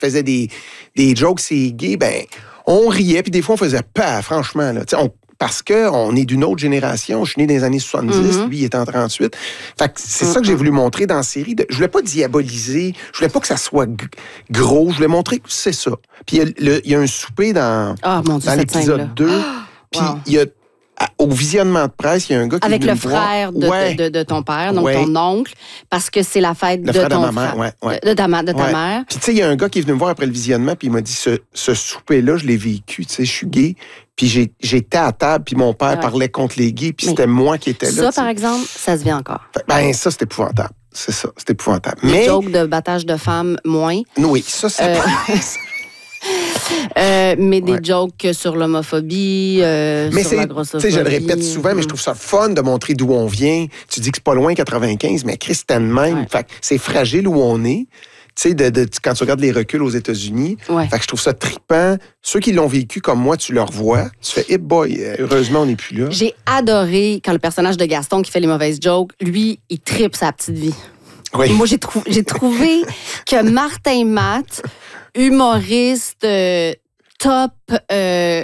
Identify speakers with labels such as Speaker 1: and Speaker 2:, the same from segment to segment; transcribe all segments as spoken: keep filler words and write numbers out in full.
Speaker 1: faisait des, des jokes, c'est gay, ben, on riait, puis des fois, on faisait pas, franchement, là. On, parce qu'on est d'une autre génération. Je suis né dans les années soixante-dix, mm-hmm. lui, il est en trente-huit. Fait que c'est mm-hmm. ça que j'ai voulu montrer dans la série. De, je voulais pas diaboliser, je voulais pas que ça soit g- gros, je voulais montrer que c'est ça. Puis il y, y a un souper dans,
Speaker 2: oh, mon Dieu,
Speaker 1: dans l'épisode deux, puis wow. il y a au visionnement de presse, il y a un gars qui
Speaker 2: avec
Speaker 1: est venu
Speaker 2: le frère de,
Speaker 1: ouais.
Speaker 2: de, de, de ton père, donc
Speaker 1: ouais.
Speaker 2: ton oncle, parce que c'est la fête
Speaker 1: le
Speaker 2: de
Speaker 1: frère
Speaker 2: ton
Speaker 1: de ma
Speaker 2: frère.
Speaker 1: mère, ouais, ouais.
Speaker 2: De, de ta, de ta
Speaker 1: ouais.
Speaker 2: mère.
Speaker 1: Puis tu sais, il y a un gars qui est venu me voir après le visionnement, puis il m'a dit, ce, ce souper-là, je l'ai vécu, tu sais, je suis gay, puis j'ai, j'étais à table, puis mon père ouais. parlait contre les gays, puis c'était moi qui étais là.
Speaker 2: Ça,
Speaker 1: t'sais.
Speaker 2: par exemple, ça se vit encore.
Speaker 1: Ben ça, c'est épouvantable. C'est ça, c'est épouvantable.
Speaker 2: Les
Speaker 1: Mais...
Speaker 2: jokes de battage de femmes, moins.
Speaker 1: Oui, ça, ça
Speaker 2: euh... Euh, mais des ouais. jokes sur l'homophobie, euh,
Speaker 1: mais
Speaker 2: sur la grossophobie.
Speaker 1: Je le répète souvent, mais je trouve ça fun de montrer d'où on vient. Tu dis que c'est pas loin quatre-vingt-quinze, mais Christ, c'est même. Ouais. Fait que c'est fragile où on est. Tu sais, de, de, quand tu regardes les reculs aux États-Unis.
Speaker 2: Ouais.
Speaker 1: Fait que je trouve ça trippant. Ceux qui l'ont vécu comme moi, tu leur vois. Tu fais, hey boy, heureusement, on n'est plus là.
Speaker 2: J'ai adoré quand le personnage de Gaston qui fait les mauvaises jokes, lui, il trippe sa petite vie.
Speaker 1: Oui.
Speaker 2: Moi, j'ai, trou- j'ai trouvé que Martin Matt, humoriste euh, top, euh,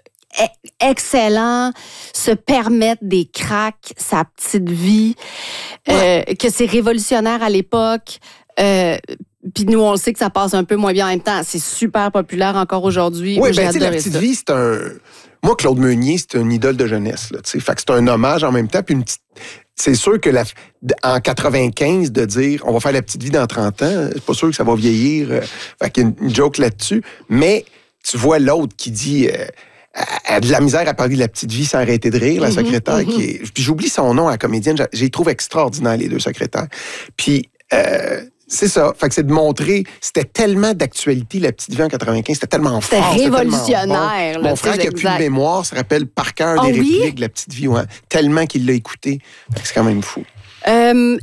Speaker 2: excellent, se permettre des cracks, sa petite vie, ouais. euh, que c'est révolutionnaire à l'époque. Euh, Puis nous, on le sait que ça passe un peu moins bien en même temps. C'est super populaire encore aujourd'hui.
Speaker 1: Oui, bien, tu sais, la petite ça. vie, c'est un... Moi, Claude Meunier, c'est une idole de jeunesse, là, tu sais. Fait que c'est un hommage en même temps, puis une petite... C'est sûr que la... en quatre-vingt-quinze, de dire on va faire la petite vie dans trente ans, c'est pas sûr que ça va vieillir. Euh... Fait qu'il y a une joke là-dessus. Mais tu vois l'autre qui dit... Euh... Elle a de la misère à parler de la petite vie sans arrêter de rire, la secrétaire. Mm-hmm. Qui est... Puis j'oublie son nom à la comédienne. Je les trouve extraordinaires, les deux secrétaires. Puis... Euh... C'est ça. Fait que c'est de montrer, c'était tellement d'actualité, la petite vie en quatre-vingt-quinze, c'était tellement
Speaker 2: c'était
Speaker 1: fort.
Speaker 2: Révolutionnaire.
Speaker 1: Bon. Mon frère qui a plus de mémoire se rappelle par cœur oh, des
Speaker 2: oui?
Speaker 1: répliques de la petite vie, ouais, tellement qu'il l'a écouté. Fait que c'est quand même fou.
Speaker 2: Euh,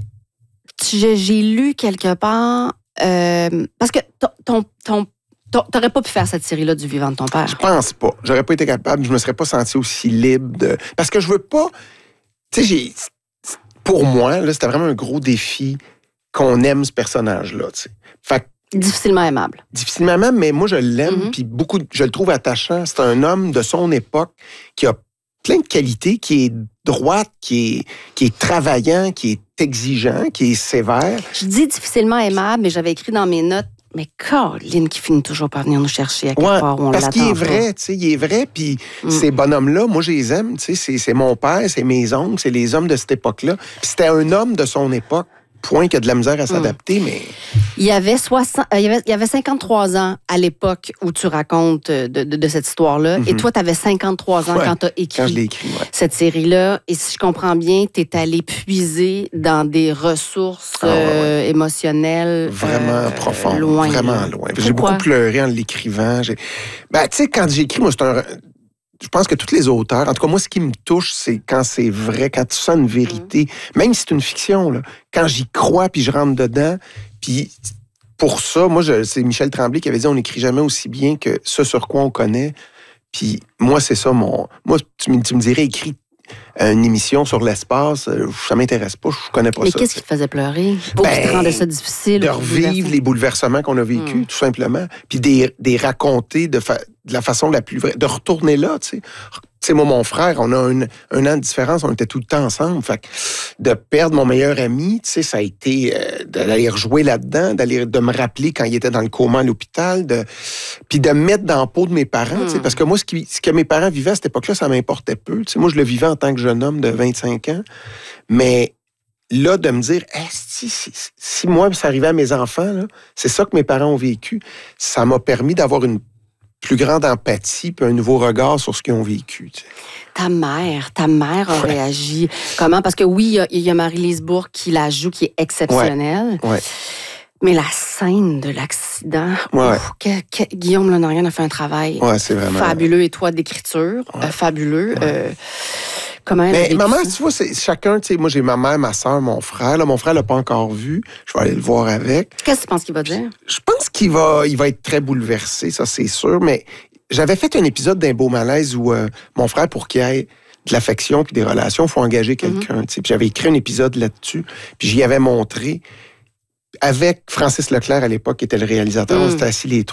Speaker 2: j'ai, j'ai lu quelque part, euh, parce que ton, ton, ton, t'aurais pas pu faire cette série-là du vivant de ton père.
Speaker 1: Je pense pas. J'aurais pas été capable, je me serais pas senti aussi libre de... Parce que je veux pas... Tu sais, j'ai... Pour moi, là, c'était vraiment un gros défi qu'on aime ce personnage-là, tu sais. Fait que,
Speaker 2: difficilement aimable.
Speaker 1: Difficilement aimable, mais moi, je l'aime, mm-hmm. puis beaucoup, je le trouve attachant. C'est un homme de son époque qui a plein de qualités, qui est droite, qui est, qui est travaillant, qui est exigeant, qui est sévère.
Speaker 2: Je dis difficilement aimable, mais j'avais écrit dans mes notes, mais Caroline qui finit toujours par venir nous chercher à quelque
Speaker 1: ouais,
Speaker 2: part où on
Speaker 1: parce
Speaker 2: l'attend
Speaker 1: qu'il est
Speaker 2: pas.
Speaker 1: vrai, tu sais, il est vrai, puis
Speaker 2: mm.
Speaker 1: ces bonhommes-là, moi, je les aime, tu sais, c'est, c'est mon père, c'est mes oncles, c'est les hommes de cette époque-là. Puis c'était un homme de son époque. Point qu'il y a de la misère à s'adapter, mmh. mais...
Speaker 2: Il y avait soixante, euh, il y avait, il y avait cinquante-trois ans à l'époque où tu racontes de, de, de cette histoire-là. Mm-hmm. Et toi, tu avais cinquante-trois ans
Speaker 1: ouais,
Speaker 2: quand tu as écrit,
Speaker 1: quand je l'ai écrit ouais.
Speaker 2: cette série-là. Et si je comprends bien, tu es allé puiser dans des ressources ah, ouais, euh, ouais. émotionnelles.
Speaker 1: Vraiment euh, profondes.
Speaker 2: Loin.
Speaker 1: Vraiment loin.
Speaker 2: Pourquoi?
Speaker 1: J'ai beaucoup pleuré en l'écrivant. J'ai... Ben, tu sais, quand j'écris, moi, c'est un... Je pense que tous les auteurs, en tout cas, moi, ce qui me touche, c'est quand c'est vrai, quand tu sens une vérité, mmh. même si c'est une fiction, là, quand j'y crois, puis je rentre dedans, puis pour ça, moi, je, c'est Michel Tremblay qui avait dit « On n'écrit jamais aussi bien que ce sur quoi on connaît ». Puis moi, c'est ça, mon... Moi, tu me, tu me dirais, écris une émission sur l'espace, ça m'intéresse pas, je connais pas
Speaker 2: Mais
Speaker 1: ça.
Speaker 2: Mais qu'est-ce qui te faisait pleurer? Pour ben, qui te rendait ça difficile?
Speaker 1: De revivre les bouleversements qu'on a vécus, mmh. tout simplement. Puis des, des raconter de, fa- de la façon la plus vraie. De retourner là, tu sais. Tu sais, moi, mon frère, on a un, un an de différence, on était tout le temps ensemble. Fait que de perdre mon meilleur ami, tu sais, ça a été euh, d'aller rejouer là-dedans, d'aller, de me rappeler quand il était dans le coma à l'hôpital, de, puis de me mettre dans la peau de mes parents, mmh. tu sais, parce que moi, ce, qui, ce que mes parents vivaient à cette époque-là, ça m'importait peu. Tu sais, moi, je le vivais en tant que jeune homme de vingt-cinq ans, mais là, de me dire, hey, si, si, si moi, ça arrivait à mes enfants, là, c'est ça que mes parents ont vécu, ça m'a permis d'avoir une plus grande empathie puis un nouveau regard sur ce qu'ils ont vécu. Tu sais.
Speaker 2: Ta mère, ta mère a ouais. réagi comment? Parce que oui, il y, y a Marie-Lise Bourque qui la joue, qui est exceptionnelle.
Speaker 1: Ouais. Ouais.
Speaker 2: Mais la scène de l'accident,
Speaker 1: ouais.
Speaker 2: ouf, que, que, Guillaume Lonarienne a fait un travail
Speaker 1: ouais, c'est vraiment...
Speaker 2: fabuleux. Et toi, d'écriture,
Speaker 1: ouais.
Speaker 2: euh, fabuleux.
Speaker 1: Ouais.
Speaker 2: Euh, Comment
Speaker 1: mais ma mère, tu vois, c'est chacun, tu sais, moi j'ai ma mère, ma soeur, mon frère. Là, mon frère l'a pas encore vu. Je vais aller le voir avec.
Speaker 2: Qu'est-ce que tu penses qu'il va dire?
Speaker 1: Je pense qu'il va, il va être très bouleversé, ça c'est sûr. Mais j'avais fait un épisode d'un beau malaise où euh, mon frère, pour qu'il ait de l'affection puis des relations, il faut engager quelqu'un. Mm-hmm. Tu sais. Puis j'avais écrit un épisode là-dessus. Puis j'y avais montré. avec Francis Leclerc à l'époque, qui était le réalisateur,
Speaker 2: Mm.
Speaker 1: on s'était assis les